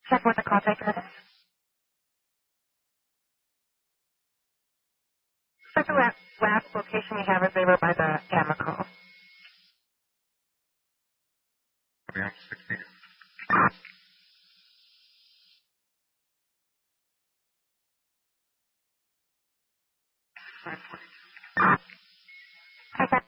Check what the call taker is. So the last location you have is over by the Amoco. Yeah, 16. I got